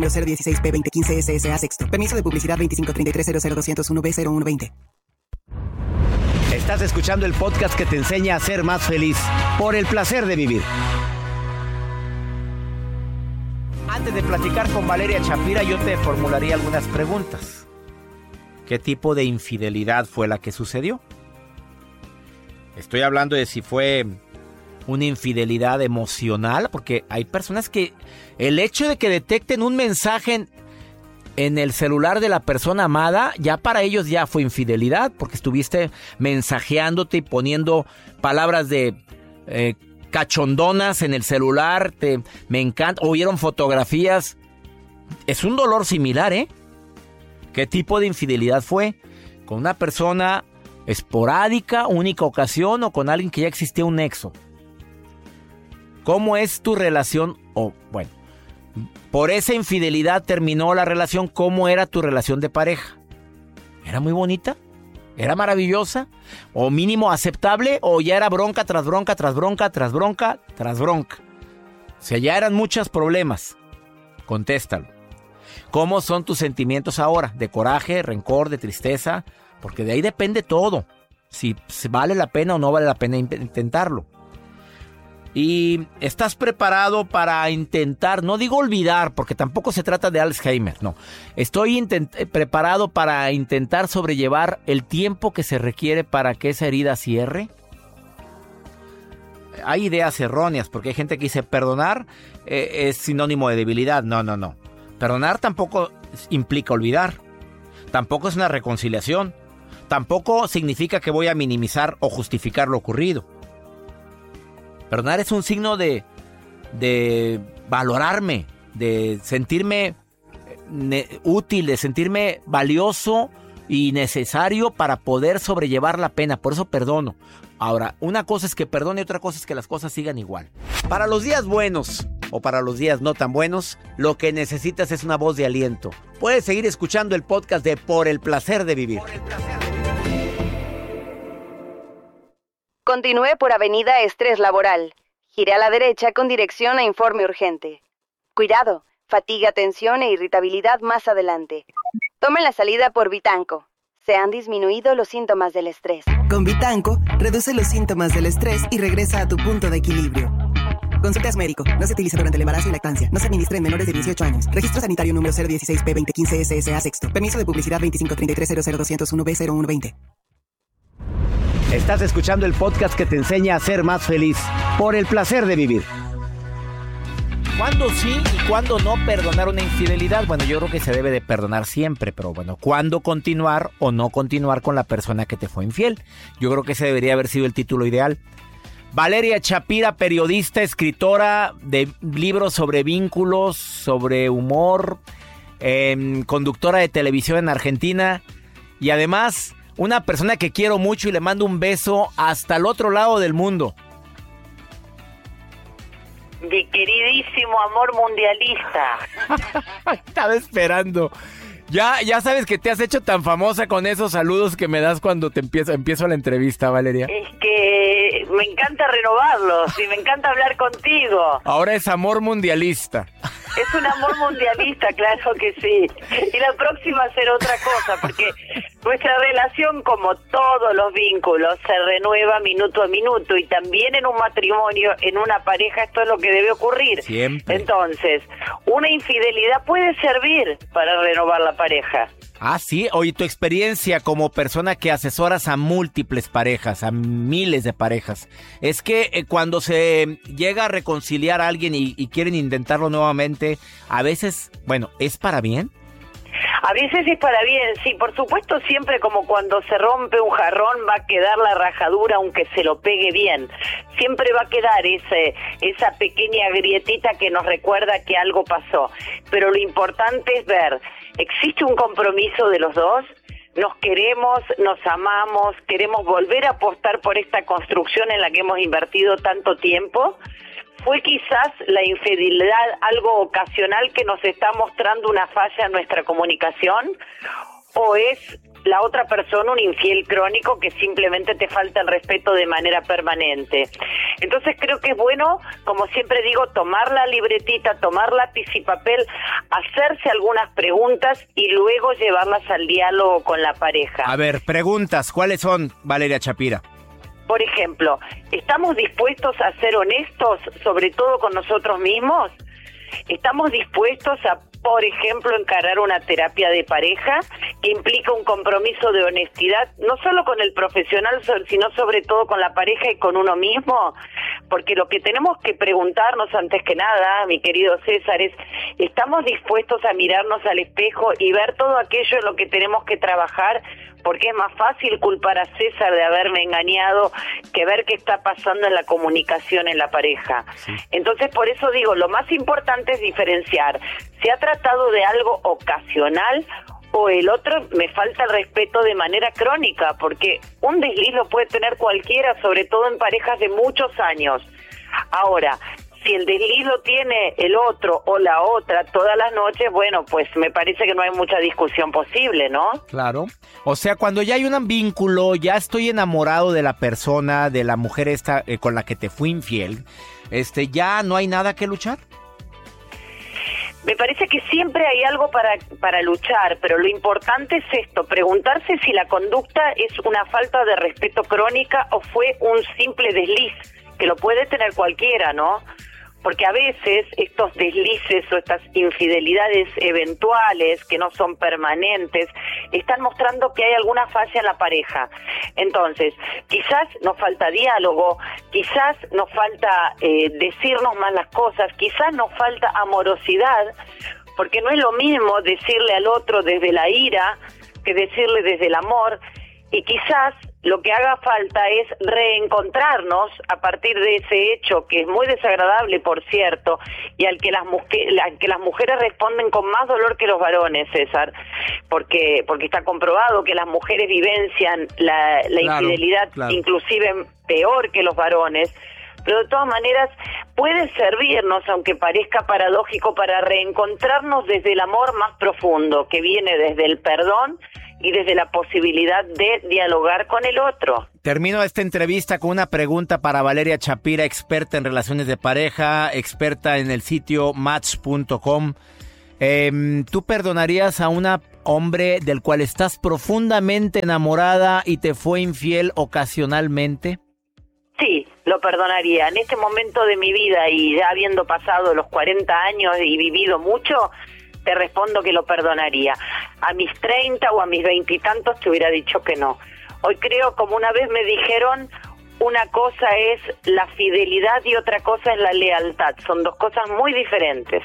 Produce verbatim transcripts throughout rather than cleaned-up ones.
cero dieciséis P veinte quince S S A Sexto. Permiso de publicidad veinticinco treinta y tres cero cero doscientos uno B cero uno veinte. Estás escuchando el podcast que te enseña a ser más feliz por el placer de vivir. Antes de platicar con Valeria Chapira, yo te formularía algunas preguntas. ¿Qué tipo de infidelidad fue la que sucedió? Estoy hablando de si fue una infidelidad emocional, porque hay personas que el hecho de que detecten un mensaje en, en el celular de la persona amada, ya para ellos ya fue infidelidad, porque estuviste mensajeándote y poniendo palabras de eh, cachondonas en el celular, te, me encanta, o vieron fotografías. Es un dolor similar, ¿eh? ¿Qué tipo de infidelidad fue? ¿Con una persona esporádica, única ocasión, o con alguien que ya existía un nexo? ¿Cómo es tu relación? O, bueno, por esa infidelidad terminó la relación. ¿Cómo era tu relación de pareja? ¿Era muy bonita? ¿Era maravillosa? ¿O mínimo aceptable? ¿O ya era bronca tras bronca, tras bronca, tras bronca, tras bronca? O sea, ya eran muchos problemas. Contéstalo. ¿Cómo son tus sentimientos ahora? ¿De coraje, rencor, de tristeza? Porque de ahí depende todo. Si vale la pena o no vale la pena intentarlo. Y estás preparado para intentar, no digo olvidar, porque tampoco se trata de Alzheimer, no. Estoy intent- preparado para intentar sobrellevar el tiempo que se requiere para que esa herida cierre. Hay ideas erróneas, porque hay gente que dice perdonar eh, es sinónimo de debilidad. No, no, no. Perdonar tampoco implica olvidar. Tampoco es una reconciliación. Tampoco significa que voy a minimizar o justificar lo ocurrido. Perdonar es un signo de, de valorarme, de sentirme ne- útil, de sentirme valioso y necesario para poder sobrellevar la pena. Por eso perdono. Ahora, una cosa es que perdone y otra cosa es que las cosas sigan igual. Para los días buenos o para los días no tan buenos, lo que necesitas es una voz de aliento. Puedes seguir escuchando el podcast de Por el Placer de Vivir. Por el placer de vivir. Continúe por Avenida Estrés Laboral. Gire a la derecha con dirección a Informe Urgente. Cuidado, fatiga, tensión e irritabilidad más adelante. Tome la salida por Vitanco. Se han disminuido los síntomas del estrés. Con Vitanco, reduce los síntomas del estrés y regresa a tu punto de equilibrio. Consulte a su médico. No se utiliza durante el embarazo y lactancia. No se administra en menores de dieciocho años. Registro sanitario número cero dieciséis P veinte quince S S A Sexto. Permiso de publicidad veinticinco treinta y tres cero cero doscientos uno B cero uno veinte. Estás escuchando el podcast que te enseña a ser más feliz por el placer de vivir. ¿Cuándo sí y cuándo no perdonar una infidelidad? Bueno, yo creo que se debe de perdonar siempre, pero bueno, ¿cuándo continuar o no continuar con la persona que te fue infiel? Yo creo que ese debería haber sido el título ideal. Valeria Chapira, periodista, escritora de libros sobre vínculos, sobre humor, eh, conductora de televisión en Argentina y además una persona que quiero mucho y le mando un beso hasta el otro lado del mundo. Mi queridísimo amor mundialista. Estaba esperando. Ya, ya sabes que te has hecho tan famosa con esos saludos que me das cuando te empiezo, empiezo la entrevista, Valeria. Es que me encanta renovarlos y me encanta hablar contigo. Ahora es amor mundialista. Es un amor mundialista, claro que sí. Y la próxima será otra cosa, porque nuestra relación, como todos los vínculos, se renueva minuto a minuto. Y también en un matrimonio, en una pareja, esto es lo que debe ocurrir. Siempre. Entonces, una infidelidad puede servir para renovar la pareja. Ah, sí. Oye, tu experiencia como persona que asesoras a múltiples parejas, a miles de parejas, es que eh, cuando se llega a reconciliar a alguien y, y quieren intentarlo nuevamente, a veces, bueno, ¿es para bien? A veces es para bien, sí, por supuesto, siempre como cuando se rompe un jarrón va a quedar la rajadura aunque se lo pegue bien. Siempre va a quedar ese, esa pequeña grietita que nos recuerda que algo pasó. Pero lo importante es ver, ¿existe un compromiso de los dos? Nos queremos, nos amamos, queremos volver a apostar por esta construcción en la que hemos invertido tanto tiempo. ¿Fue quizás la infidelidad algo ocasional que nos está mostrando una falla en nuestra comunicación? ¿O es la otra persona un infiel crónico que simplemente te falta el respeto de manera permanente. Entonces creo que es bueno, como siempre digo, tomar la libretita, tomar lápiz y papel, hacerse algunas preguntas y luego llevarlas al diálogo con la pareja. A ver, preguntas, ¿cuáles son, Valeria Chapira? Por ejemplo, ¿estamos dispuestos a ser honestos, sobre todo con nosotros mismos? ¿Estamos dispuestos a, por ejemplo, encarar una terapia de pareja que implica un compromiso de honestidad, no solo con el profesional, sino sobre todo con la pareja y con uno mismo? Porque lo que tenemos que preguntarnos antes que nada, mi querido César, es, ¿estamos dispuestos a mirarnos al espejo y ver todo aquello en lo que tenemos que trabajar? Porque es más fácil culpar a César de haberme engañado que ver qué está pasando en la comunicación en la pareja. Sí. Entonces, por eso digo, lo más importante es diferenciar. ¿Se ha tratado de algo ocasional o el otro me falta el respeto de manera crónica? Porque un desliz lo puede tener cualquiera, sobre todo en parejas de muchos años. Ahora, si el desliz lo tiene el otro o la otra todas las noches, bueno, pues me parece que no hay mucha discusión posible, ¿no? Claro. O sea, cuando ya hay un vínculo, ya estoy enamorado de la persona, de la mujer esta eh, con la que te fui infiel, este, ¿ya no hay nada que luchar? Me parece que siempre hay algo para, para luchar, pero lo importante es esto, preguntarse si la conducta es una falta de respeto crónica o fue un simple desliz, que lo puede tener cualquiera, ¿no? Porque a veces estos deslices o estas infidelidades eventuales que no son permanentes están mostrando que hay alguna falla en la pareja. Entonces, quizás nos falta diálogo, quizás nos falta eh, decirnos más las cosas, quizás nos falta amorosidad, porque no es lo mismo decirle al otro desde la ira que decirle desde el amor, y quizás lo que haga falta es reencontrarnos a partir de ese hecho que es muy desagradable, por cierto, y al que las, mujeres, al que las mujeres responden con más dolor que los varones, César, porque porque está comprobado que las mujeres vivencian la, la claro, infidelidad claro. inclusive peor que los varones. Pero de todas maneras puede servirnos, aunque parezca paradójico, para reencontrarnos desde el amor más profundo, que viene desde el perdón y desde la posibilidad de dialogar con el otro. Termino esta entrevista con una pregunta para Valeria Chapira, experta en relaciones de pareja, experta en el sitio match punto com. Eh, ¿Tú perdonarías a un hombre del cual estás profundamente enamorada y te fue infiel ocasionalmente? Sí, lo perdonaría. En este momento de mi vida y ya habiendo pasado los cuarenta años y vivido mucho, te respondo que lo perdonaría. A mis treinta o a mis veintitantos te hubiera dicho que no. Hoy creo, como una vez me dijeron, una cosa es la fidelidad y otra cosa es la lealtad. Son dos cosas muy diferentes.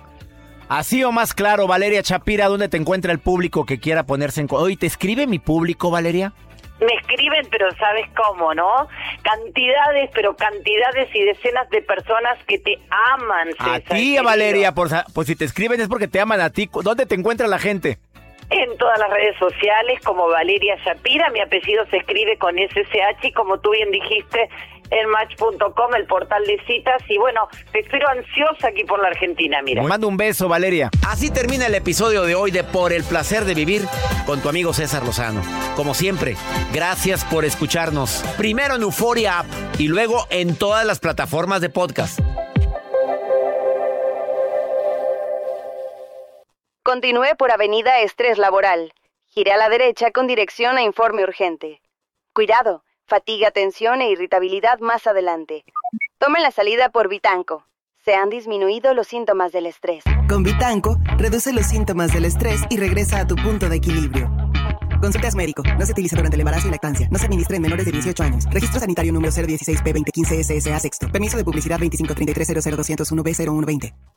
Así o más claro, Valeria Chapira, ¿dónde te encuentra el público que quiera ponerse en... Oye, ¿te escribe mi público, Valeria? Me escriben, pero ¿sabes cómo, no? Cantidades, pero cantidades y decenas de personas que te aman, César. A ti, Valeria, por, pues si te escriben es porque te aman a ti. ¿Dónde te encuentra la gente? En todas las redes sociales como Valeria Chapira. Mi apellido se escribe con S C H y como tú bien dijiste, en match punto com, el portal de citas. Y bueno, te espero ansiosa aquí por la Argentina, mira. Te mando un beso, Valeria. Así termina el episodio de hoy de Por el Placer de Vivir con tu amigo César Lozano. Como siempre, gracias por escucharnos. Primero en Euforia App y luego en todas las plataformas de podcast. Continúe por Avenida Estrés Laboral. Gire a la derecha con dirección a Informe Urgente. Cuidado, fatiga, tensión e irritabilidad más adelante. Tome la salida por Vitanco. Se han disminuido los síntomas del estrés. Con Vitanco, reduce los síntomas del estrés y regresa a tu punto de equilibrio. Consultas médico. No se utiliza durante el embarazo y lactancia. No se administra en menores de dieciocho años. Registro sanitario número cero dieciséis P veinte quince S S A sexto. Permiso de publicidad veinticinco treinta y tres cero cero doscientos uno B cero uno veinte.